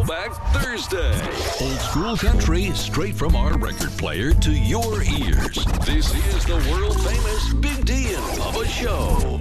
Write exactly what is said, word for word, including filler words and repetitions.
Throwback Thursday. Old school country straight from our record player to your ears. This is the world famous Big D and Bubba Show.